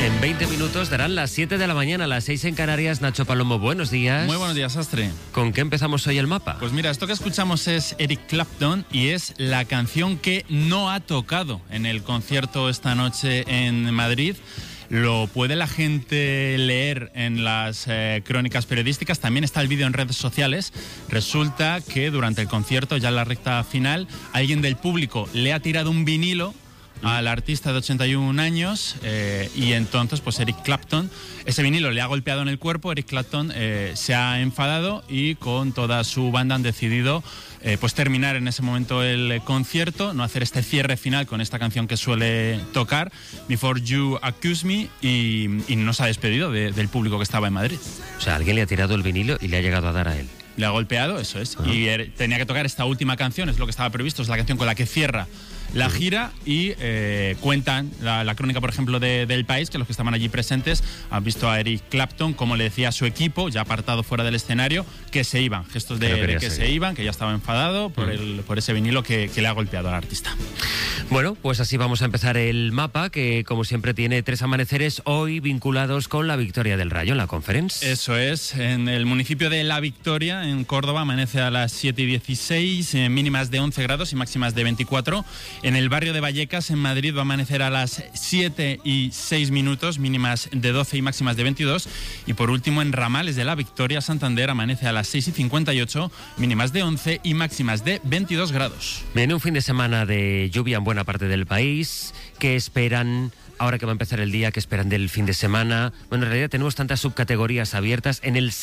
En 20 minutos darán las 7 de la mañana, las 6 en Canarias. Nacho Palomo, buenos días. Muy buenos días, Astre. ¿Con qué empezamos hoy el mapa? Pues mira, esto que escuchamos es Eric Clapton y es la canción que no ha tocado en el concierto esta noche en Madrid. Lo puede la gente leer en las crónicas periodísticas. También está el vídeo en redes sociales. Resulta que durante el concierto, ya en la recta final, alguien del público le ha tirado un vinilo al artista de 81 años y entonces pues Eric Clapton, ese vinilo le ha golpeado en el cuerpo. Eric Clapton se ha enfadado y con toda su banda han decidido pues terminar en ese momento el concierto, no hacer este cierre final con esta canción que suele tocar, Before You Accuse Me, y no se ha despedido del público que estaba en Madrid. O sea, alguien le ha tirado el vinilo y le ha llegado a dar a él. Le ha golpeado, eso es, y tenía que tocar esta última canción, es lo que estaba previsto, es la canción con la que cierra la gira y cuentan la crónica, por ejemplo, del País, que los que estaban allí presentes han visto a Eric Clapton, como le decía a su equipo, ya apartado fuera del escenario, que se iban, gestos de que se iban, que ya estaba enfadado por ese vinilo que le ha golpeado al artista. Bueno, pues así vamos a empezar el mapa, que como siempre tiene 3 amaneceres hoy vinculados con la victoria del Rayo en la Conference. Eso es, en el municipio de La Victoria, en Córdoba, amanece a las 7:16, mínimas de 11 grados y máximas de 24. En el barrio de Vallecas, en Madrid, va a amanecer a las 7:06, mínimas de 12 y máximas de 22. Y por último, en Ramales de La Victoria, Santander, amanece a las 6:58, mínimas de 11 y máximas de 22 grados. Viene un fin de semana de lluvia en buena parte del país. ¿Qué esperan ahora que va a empezar el día? ¿Qué esperan del fin de semana? Bueno, en realidad tenemos tantas subcategorías abiertas. En el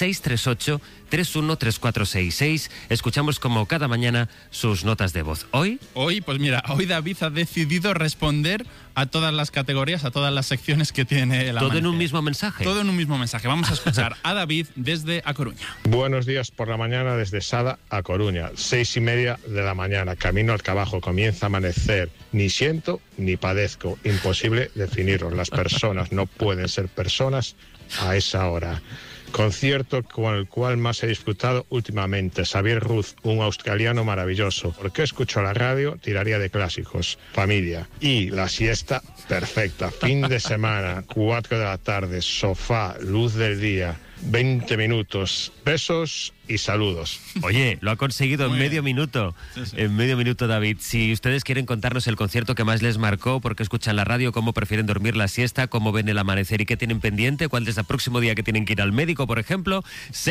638-313466 escuchamos como cada mañana sus notas de voz. Hoy, pues mira, hoy David ha decidido responder a todas las categorías, a todas las secciones que tiene el amanecer. ¿Todo en un mismo mensaje? Todo en un mismo mensaje. Vamos a escuchar a David desde A Coruña. Buenos días por la mañana desde Sada a Coruña, 6:30 de la mañana, camino al trabajo, comienza a amanecer. Ni siento ni padezco, imposible definirlo. Las personas no pueden ser personas a esa hora. Concierto con el cual más he disfrutado últimamente, Xavier Ruz, un australiano maravilloso. ¿Por qué escucho la radio? Tiraría de clásicos, familia. Y la siesta, perfecta. Fin de semana, 4 de la tarde, sofá, luz del día, 20 minutos, besos y saludos. Oye, lo ha conseguido en medio minuto. Sí. En medio minuto, David. Si ustedes quieren contarnos el concierto que más les marcó, por qué escuchan la radio, cómo prefieren dormir la siesta, cómo ven el amanecer y qué tienen pendiente, cuál es el próximo día que tienen que ir al médico, por ejemplo,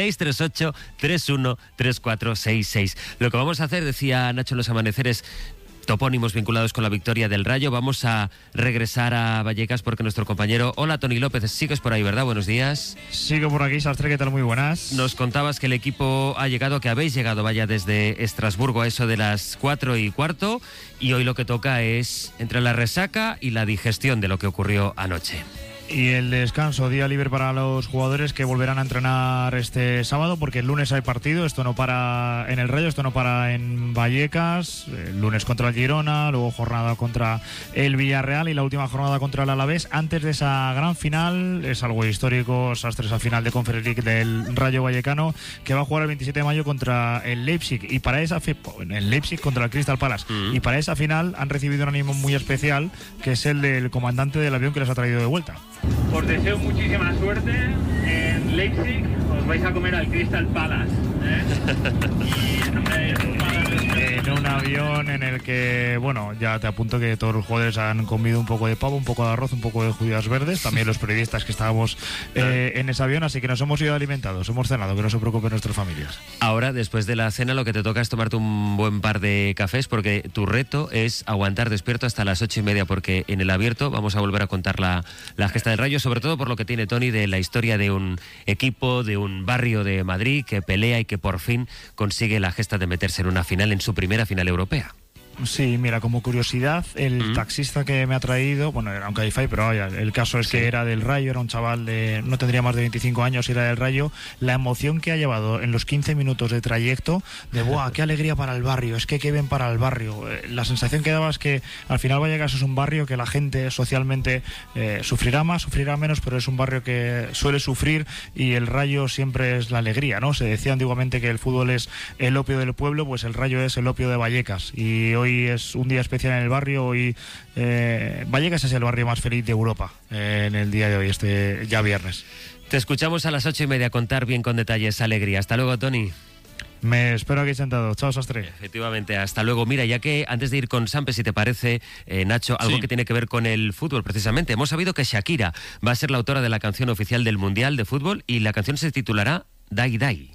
638-313466. Lo que vamos a hacer, decía Nacho en los amaneceres, topónimos vinculados con la victoria del Rayo. Vamos a regresar a Vallecas porque nuestro compañero, hola Tony López, sigues por ahí, ¿verdad? Buenos días. Sigo por aquí, Sastre, ¿qué tal? Muy buenas. Nos contabas que el equipo ha llegado, que habéis llegado, vaya, desde Estrasburgo a eso de las 4:15, y hoy lo que toca es entre la resaca y la digestión de lo que ocurrió anoche. Y el descanso, día libre para los jugadores que volverán a entrenar este sábado, porque el lunes hay partido. Esto no para en el Rayo, esto no para en Vallecas. El lunes contra el Girona, luego jornada contra el Villarreal y la última jornada contra el Alavés. Antes de esa gran final, es algo histórico, Sastre, esa final de Conference League del Rayo Vallecano, que va a jugar el 27 de mayo contra el Leipzig. Y para esa el Leipzig contra el Crystal Palace. Y para esa final han recibido un ánimo muy especial, que es el del comandante del avión que les ha traído de vuelta. Os deseo muchísima suerte en Leipzig, os vais a comer al Crystal Palace, en un avión en el que, bueno, ya te apunto que todos los jugadores han comido un poco de pavo, un poco de arroz, un poco de judías verdes, también los periodistas que estábamos en ese avión, así que nos hemos ido alimentados, hemos cenado, que no se preocupen nuestras familias. Ahora, después de la cena, lo que te toca es tomarte un buen par de cafés, porque tu reto es aguantar despierto hasta las 8:30, porque en el abierto vamos a volver a contar la gesta del Rayo, sobre todo por lo que tiene Tony de la historia de un equipo, de un barrio de Madrid que pelea y que por fin consigue la gesta de meterse en una final, en su primera final europea. Sí, mira, como curiosidad, el taxista que me ha traído, bueno, era un Cabify, pero vaya, el caso es que era del Rayo, era un chaval de, no tendría más de 25 años, era del Rayo. La emoción que ha llevado en los 15 minutos de trayecto, de ¡buah, qué alegría para el barrio! Es que qué bien para el barrio. La sensación que daba es que al final Vallecas es un barrio que la gente socialmente sufrirá más, sufrirá menos, pero es un barrio que suele sufrir, y el Rayo siempre es la alegría, ¿no? Se decía antiguamente que el fútbol es el opio del pueblo, pues el Rayo es el opio de Vallecas, y hoy hoy es un día especial en el barrio. Hoy Vallecas es el barrio más feliz de Europa en el día de hoy, ya viernes. Te escuchamos a las 8:30 contar bien con detalles alegría. Hasta luego, Tony. Me espero aquí sentado. Chao, Sastre. Efectivamente, hasta luego. Mira, ya que antes de ir con Sampe, si te parece, Nacho, algo que tiene que ver con el fútbol, precisamente. Hemos sabido que Shakira va a ser la autora de la canción oficial del Mundial de Fútbol y la canción se titulará Die Die.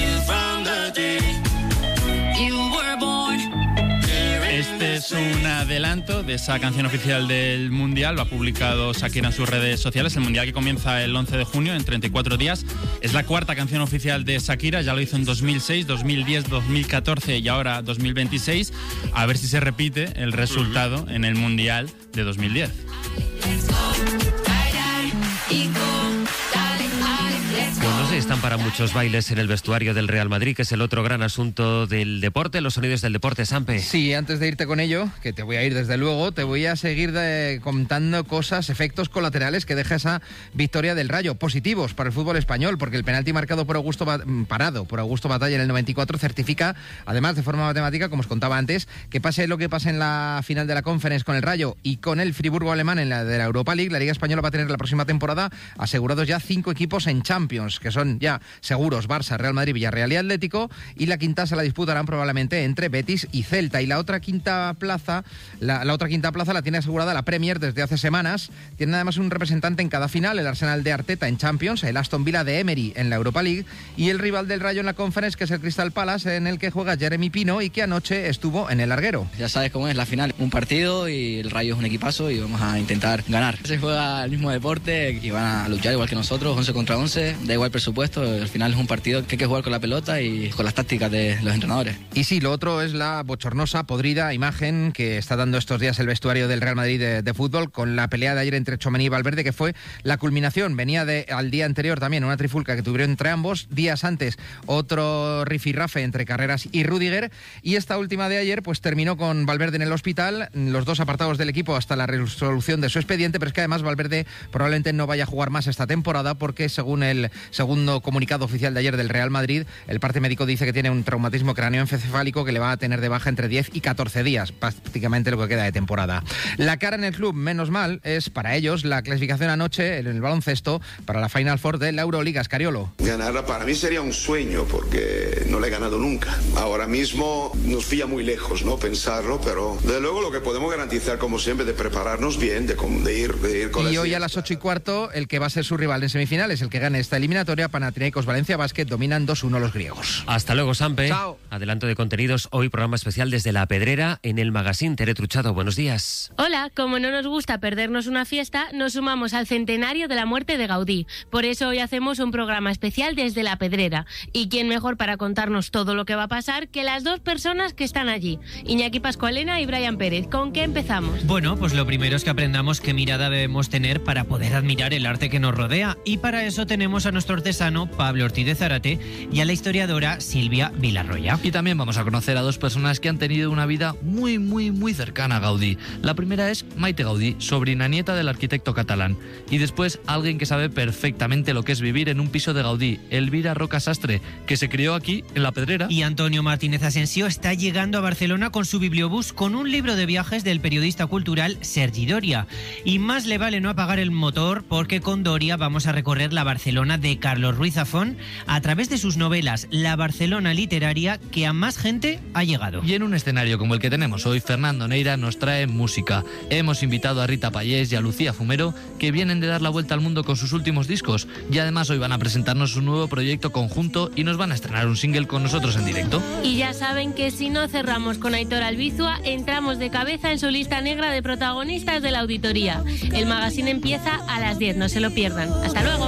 Este es un adelanto de esa canción oficial del Mundial. Lo ha publicado Shakira en sus redes sociales. El Mundial que comienza el 11 de junio, en 34 días. Es la cuarta canción oficial de Shakira. Ya lo hizo en 2006, 2010, 2014 y ahora 2026. A ver si se repite el resultado en el Mundial de 2010. Pues no sé si están para muchos bailes en el vestuario del Real Madrid, que es el otro gran asunto del deporte, los sonidos del deporte, Sampe. Sí, antes de irte con ello, que te voy a ir desde luego, te voy a seguir contando cosas, efectos colaterales que deja esa victoria del Rayo, positivos para el fútbol español, porque el penalti marcado por Augusto Batalla en el 94 certifica, además de forma matemática, como os contaba antes, que pase lo que pase en la final de la Conference con el Rayo y con el Friburgo alemán en la de la Europa League, la Liga Española va a tener la próxima temporada asegurados ya 5 equipos en Champions, que son ya seguros Barça, Real Madrid, Villarreal y Atlético, y la quinta se la disputarán probablemente entre Betis y Celta. Y la otra quinta plaza, la tiene asegurada la Premier desde hace semanas. Tiene además un representante en cada final, el Arsenal de Arteta en Champions, el Aston Villa de Emery en la Europa League y el rival del Rayo en la Conference, que es el Crystal Palace, en el que juega Jeremy Pino y que anoche estuvo en el larguero. Ya sabes cómo es la final, un partido y el Rayo es un equipazo y vamos a intentar ganar. Se juega el mismo deporte y van a luchar igual que nosotros, 11 contra 11, da igual presupuesto, al final es un partido que hay que jugar con la pelota y con las tácticas de los entrenadores. Y sí, lo otro es la bochornosa, podrida imagen que está dando estos días el vestuario del Real Madrid de fútbol, con la pelea de ayer entre Tchouaméni y Valverde, que fue la culminación. Venía al día anterior también una trifulca que tuvieron entre ambos, días antes otro rifirrafe entre Carreras y Rüdiger, y esta última de ayer pues terminó con Valverde en el hospital, los dos apartados del equipo hasta la resolución de su expediente, pero es que además Valverde probablemente no vaya a jugar más esta temporada porque, según el segundo comunicado oficial de ayer del Real Madrid, el parte médico dice que tiene un traumatismo craneoencefálico que le va a tener de baja entre 10 y 14 días, prácticamente lo que queda de temporada. La cara en el club, menos mal, es para ellos la clasificación anoche en el baloncesto para la Final Four de la Euroliga. Escariolo. Ganarla para mí sería un sueño porque no la he ganado nunca. Ahora mismo nos pilla muy lejos, ¿no? Pensarlo, pero de luego lo que podemos garantizar, como siempre, de prepararnos bien, de ir con la... Y hoy a las 8:15, el que va a ser su rival en semifinales, el que gane esta eliminatoria, Panathinaikos Valencia Basket, dominan 2-1 los griegos. Hasta luego, Sampe. Chao. Adelanto de contenidos, hoy programa especial desde La Pedrera en el Magazine. Tere Truchado, buenos días. Hola, como no nos gusta perdernos una fiesta, nos sumamos al centenario de la muerte de Gaudí. Por eso hoy hacemos un programa especial desde La Pedrera. ¿Y quién mejor para contarnos todo lo que va a pasar que las dos personas que están allí? Iñaki Pascualena y Brian Pérez. ¿Con qué empezamos? Bueno, pues lo primero es que aprendamos qué mirada debemos tener para poder admirar el arte que nos rodea. Y para eso tenemos a nuestro artesano Pablo Ortiz de Zárate y a la historiadora Silvia Vilarroya. Y también vamos a conocer a dos personas que han tenido una vida muy cercana a Gaudí. La primera es Maite Gaudí, sobrina nieta del arquitecto catalán. Y después alguien que sabe perfectamente lo que es vivir en un piso de Gaudí, Elvira Roca Sastre, que se crió aquí en La Pedrera. Y Antonio Martínez Asensio está llegando a Barcelona con su bibliobús con un libro de viajes del periodista cultural Sergi Doria. Y más le vale no apagar el motor porque con Doria vamos a recorrer la Barcelona de Carlos Ruiz Zafón a través de sus novelas, la Barcelona literaria que a más gente ha llegado. Y en un escenario como el que tenemos hoy, Fernando Neira nos trae música. Hemos invitado a Rita Payés y a Lucía Fumero, que vienen de dar la vuelta al mundo con sus últimos discos, y además hoy van a presentarnos un nuevo proyecto conjunto y nos van a estrenar un single con nosotros en directo. Y ya saben que si no cerramos con Aitor Albizua, entramos de cabeza en su lista negra de protagonistas de la auditoría. El magazine empieza a las 10, no se lo pierdan. Hasta luego.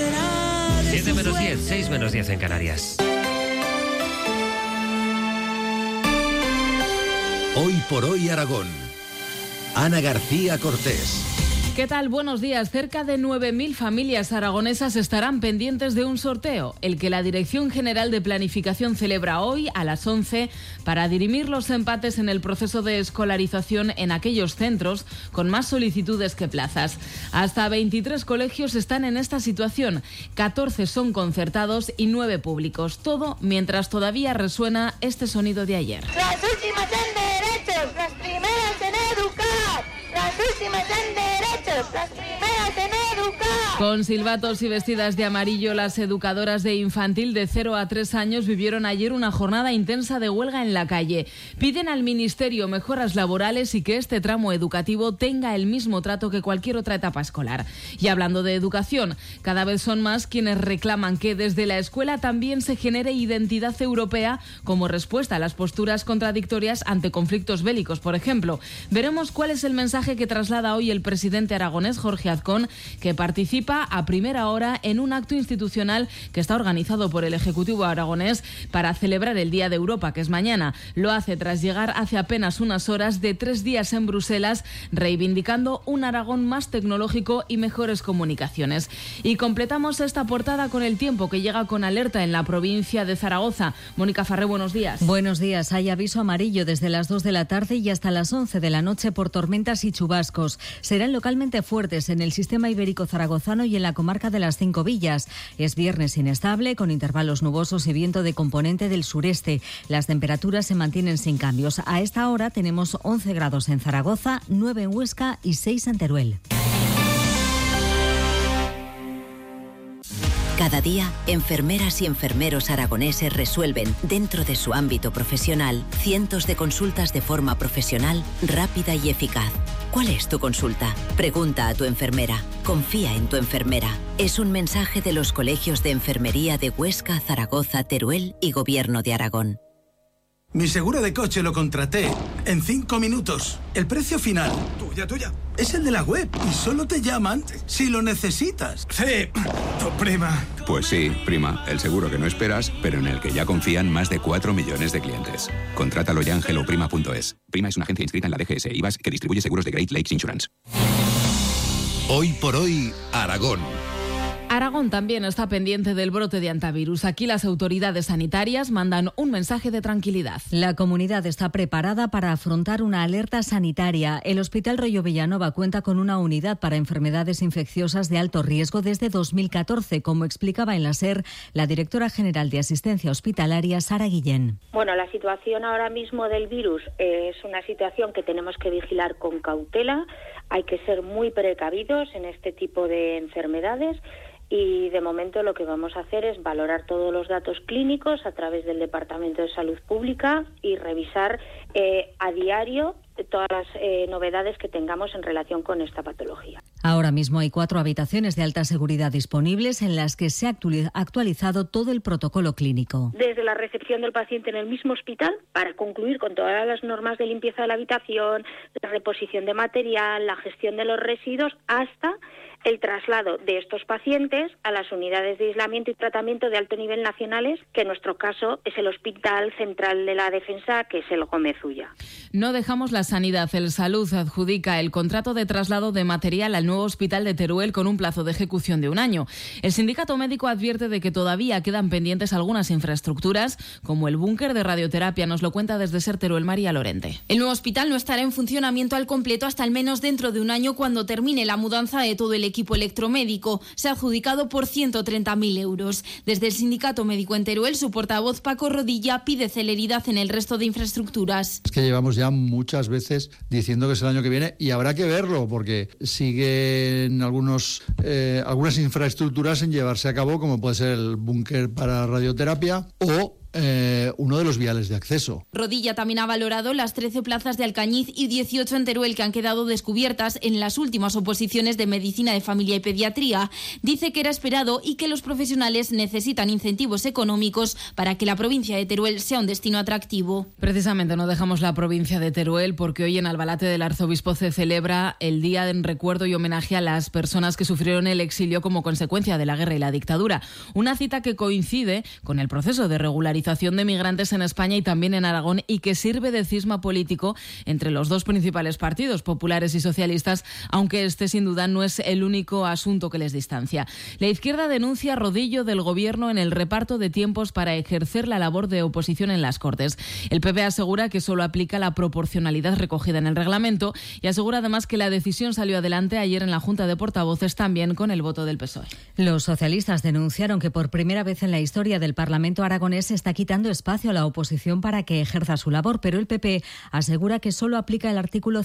7 menos 10, 6 menos 10 en Canarias. Hoy por hoy Aragón. Ana García Cortés. ¿Qué tal? Buenos días. Cerca de 9.000 familias aragonesas estarán pendientes de un sorteo, el que la Dirección General de Planificación celebra hoy a las 11 para dirimir los empates en el proceso de escolarización en aquellos centros con más solicitudes que plazas. Hasta 23 colegios están en esta situación, 14 son concertados y 9 públicos. Todo mientras todavía resuena este sonido de ayer. Las últimas en derechos. máximas en derechos, las primeras en educar. Con silbatos y vestidas de amarillo, las educadoras de infantil de 0 a 3 años vivieron ayer una jornada intensa de huelga en la calle. Piden al Ministerio mejoras laborales y que este tramo educativo tenga el mismo trato que cualquier otra etapa escolar. Y hablando de educación, cada vez son más quienes reclaman que desde la escuela también se genere identidad europea como respuesta a las posturas contradictorias ante conflictos bélicos, por ejemplo. Veremos cuál es el mensaje que traslada hoy el presidente aragonés, Jorge Azcón, que participa a primera hora en un acto institucional que está organizado por el Ejecutivo aragonés para celebrar el Día de Europa, que es mañana. Lo hace tras llegar hace apenas unas horas de 3 días en Bruselas, reivindicando un Aragón más tecnológico y mejores comunicaciones. Y completamos esta portada con el tiempo, que llega con alerta en la provincia de Zaragoza. Mónica Farré, buenos días. Buenos días. Hay aviso amarillo desde las 2 de la tarde y hasta las 11 de la noche por tormentas y chubascos. Serán localmente fuertes en el sistema ibérico zaragozano y en la comarca de las 5 Villas. Es viernes inestable, con intervalos nubosos y viento de componente del sureste. Las temperaturas se mantienen sin cambios. A esta hora tenemos 11 grados en Zaragoza, 9 en Huesca y 6 en Teruel. Cada día, enfermeras y enfermeros aragoneses resuelven, dentro de su ámbito profesional, cientos de consultas de forma profesional, rápida y eficaz. ¿Cuál es tu consulta? Pregunta a tu enfermera. Confía en tu enfermera. Es un mensaje de los colegios de enfermería de Huesca, Zaragoza, Teruel y Gobierno de Aragón. Mi seguro de coche lo contraté en 5 minutos. El precio final, tuya, es el de la web y solo te llaman si lo necesitas. Sí, tu prima. Pues sí, prima, el seguro que no esperas, pero en el que ya confían más de 4 millones de clientes. Contrátalo ya en helloprima.es. Prima es una agencia inscrita en la DGS IVAS que distribuye seguros de Great Lakes Insurance. Hoy por hoy, Aragón. Aragón también está pendiente del brote de antivirus. Aquí las autoridades sanitarias mandan un mensaje de tranquilidad. La comunidad está preparada para afrontar una alerta sanitaria. El Hospital Rollo Villanova cuenta con una unidad para enfermedades infecciosas de alto riesgo desde 2014, como explicaba en la SER la directora general de Asistencia Hospitalaria, Sara Guillén. Bueno, la situación ahora mismo del virus es una situación que tenemos que vigilar con cautela. Hay que ser muy precavidos en este tipo de enfermedades. Y de momento lo que vamos a hacer es valorar todos los datos clínicos a través del Departamento de Salud Pública y revisar a diario todas las novedades que tengamos en relación con esta patología. Ahora mismo hay 4 habitaciones de alta seguridad disponibles en las que se ha actualizado todo el protocolo clínico. Desde la recepción del paciente en el mismo hospital, para concluir con todas las normas de limpieza de la habitación, la reposición de material, la gestión de los residuos, hasta el traslado de estos pacientes a las unidades de aislamiento y tratamiento de alto nivel nacionales, que en nuestro caso es el Hospital Central de la Defensa, que es el Gómez Ulla. No dejamos la sanidad. El Salud adjudica el contrato de traslado de material al nuevo hospital de Teruel con un plazo de ejecución de 1 año. El sindicato médico advierte de que todavía quedan pendientes algunas infraestructuras, como el búnker de radioterapia. Nos lo cuenta desde SER Teruel María Lorente. El nuevo hospital no estará en funcionamiento al completo hasta al menos dentro de 1 año, cuando termine la mudanza de todo el equipo electromédico. Se ha adjudicado por 130.000 euros. Desde el sindicato médico en Teruel, su portavoz Paco Rodilla pide celeridad en el resto de infraestructuras. Es que llevamos ya muchas veces diciendo que es el año que viene y habrá que verlo, porque siguen algunas infraestructuras en llevarse a cabo, como puede ser el búnker para radioterapia o uno de los viales de acceso. Rodilla también ha valorado las 13 plazas de Alcañiz y 18 en Teruel que han quedado descubiertas en las últimas oposiciones de Medicina de Familia y Pediatría. Dice que era esperado y que los profesionales necesitan incentivos económicos para que la provincia de Teruel sea un destino atractivo. Precisamente no dejamos la provincia de Teruel porque hoy en Albalate del Arzobispo se celebra el día en recuerdo y homenaje a las personas que sufrieron el exilio como consecuencia de la guerra y la dictadura. Una cita que coincide con el proceso de regularización de migrantes en España y también en Aragón, y que sirve de cisma político entre los dos principales partidos, populares y socialistas, aunque este sin duda no es el único asunto que les distancia. La izquierda denuncia rodillo del gobierno en el reparto de tiempos para ejercer la labor de oposición en las Cortes. El PP asegura que solo aplica la proporcionalidad recogida en el reglamento y asegura además que la decisión salió adelante ayer en la Junta de Portavoces, también con el voto del PSOE. Los socialistas denunciaron que por primera vez en la historia del Parlamento aragonés está quitando espacio a la oposición para que ejerza su labor, pero el PP asegura que solo aplica el artículo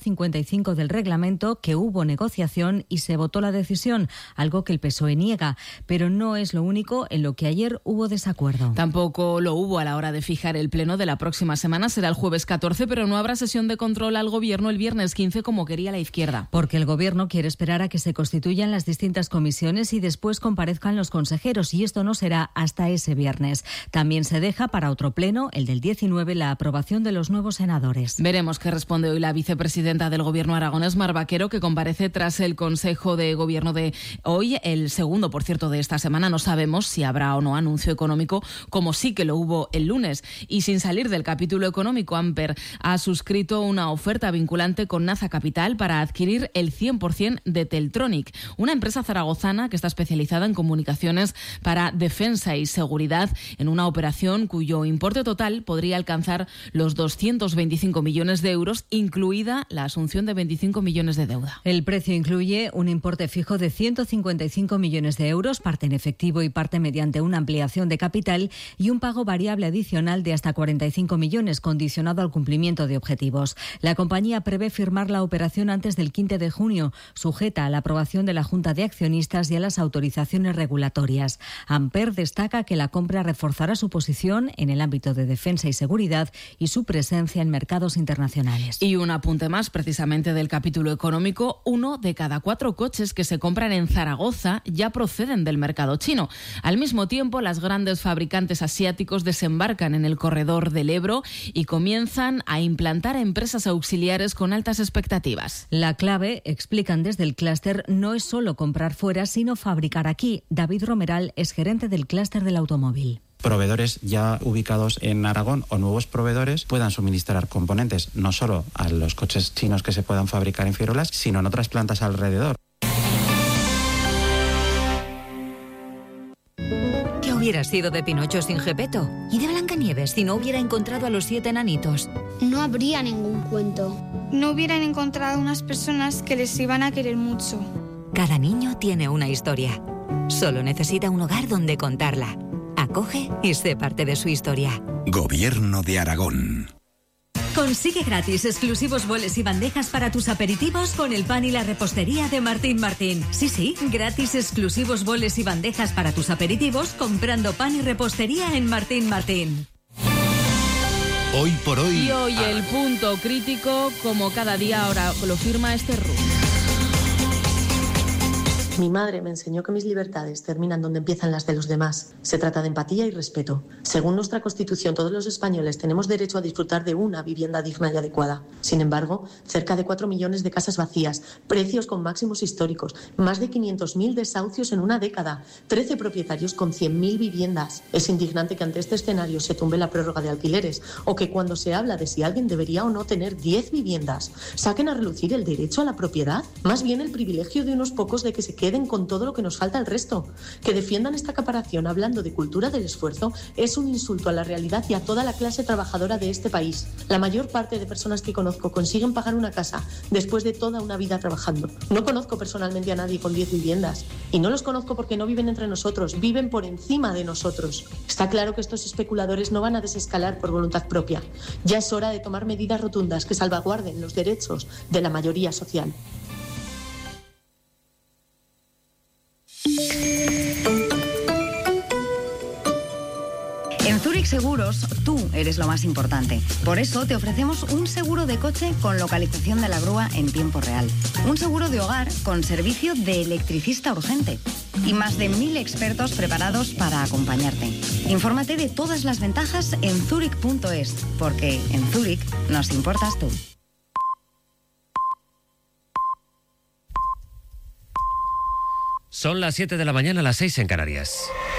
155 del reglamento, que hubo negociación y se votó la decisión, algo que el PSOE niega. Pero no es lo único en lo que ayer hubo desacuerdo. Tampoco lo hubo a la hora de fijar el pleno de la próxima semana. Será el jueves 14, pero no habrá sesión de control al Gobierno el viernes 15 como quería la izquierda. Porque el Gobierno quiere esperar a que se constituyan las distintas comisiones y después comparezcan los consejeros, y esto no será hasta ese viernes. También se deja para otro pleno, el del 19, la aprobación de los nuevos senadores. Veremos qué responde hoy la vicepresidenta del Gobierno aragonés, Mar Vaquero, que comparece tras el Consejo de Gobierno de hoy, el segundo, por cierto, de esta semana. No sabemos si habrá o no anuncio económico, como sí que lo hubo el lunes. Y sin salir del capítulo económico, Amper ha suscrito una oferta vinculante con Naza Capital para adquirir el 100% de Teltronic, una empresa zaragozana que está especializada en comunicaciones para defensa y seguridad, en una operación cuyo importe total podría alcanzar los 225 millones de euros, incluida la asunción de 25 millones de deuda. El precio incluye un importe fijo de 155 millones de euros, parte en efectivo y parte mediante una ampliación de capital, y un pago variable adicional de hasta 45 millones, condicionado al cumplimiento de objetivos. La compañía prevé firmar la operación antes del 15 de junio, sujeta a la aprobación de la Junta de Accionistas y a las autorizaciones regulatorias. Amper destaca que la compra reforzará su posición en el ámbito de defensa y seguridad y su presencia en mercados internacionales. Y un apunte más, precisamente del capítulo económico: 1 de cada 4 coches que se compran en Zaragoza ya proceden del mercado chino. Al mismo tiempo, las grandes fabricantes asiáticos desembarcan en el corredor del Ebro y comienzan a implantar empresas auxiliares con altas expectativas. La clave, explican desde el clúster, no es solo comprar fuera, sino fabricar aquí. David Romeral es gerente del clúster del automóvil. Proveedores ya ubicados en Aragón o nuevos proveedores puedan suministrar componentes no solo a los coches chinos que se puedan fabricar en Figuerolas, sino en otras plantas alrededor. ¿Qué hubiera sido de Pinocho sin Gepetto? ¿Y de Blancanieves si no hubiera encontrado a los 7 enanitos? No habría ningún cuento. No hubieran encontrado unas personas que les iban a querer mucho. Cada niño tiene una historia. Solo necesita un hogar donde contarla. Acoge y sé parte de su historia. Gobierno de Aragón. Consigue gratis exclusivos boles y bandejas para tus aperitivos con el pan y la repostería de Martín Martín. Sí, gratis exclusivos boles y bandejas para tus aperitivos comprando pan y repostería en Martín Martín. Hoy por hoy. Y hoy el punto crítico, como cada día, ahora lo firma este RU. Mi madre me enseñó que mis libertades terminan donde empiezan las de los demás. Se trata de empatía y respeto. Según nuestra Constitución, todos los españoles tenemos derecho a disfrutar de una vivienda digna y adecuada. Sin embargo, cerca de 4 millones de casas vacías, precios con máximos históricos, más de 500.000 desahucios en una década, 13 propietarios con 100.000 viviendas. Es indignante que ante este escenario se tumbe la prórroga de alquileres, o que cuando se habla de si alguien debería o no tener 10 viviendas, saquen a relucir el derecho a la propiedad, más bien el privilegio de unos pocos de que se queden con todo lo que nos falta al resto. Que defiendan esta acaparación hablando de cultura del esfuerzo es un insulto a la realidad y a toda la clase trabajadora de este país. La mayor parte de personas que conozco consiguen pagar una casa después de toda una vida trabajando. No conozco personalmente a nadie con 10 viviendas, y no los conozco porque no viven entre nosotros, viven por encima de nosotros. Está claro que estos especuladores no van a desescalar por voluntad propia. Ya es hora de tomar medidas rotundas que salvaguarden los derechos de la mayoría social. En Zurich Seguros, tú eres lo más importante. Por eso te ofrecemos un seguro de coche con localización de la grúa en tiempo real. Un seguro de hogar con servicio de electricista urgente. Y más de 1000 expertos preparados para acompañarte. Infórmate de todas las ventajas en zurich.es, porque en Zurich nos importas tú. Son las 7 de la mañana, las 6 en Canarias.